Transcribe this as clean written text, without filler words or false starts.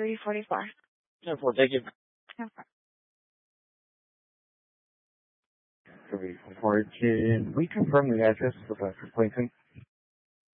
344. 10-4, thank you. Okay. 344, can we confirm the address of the replacement?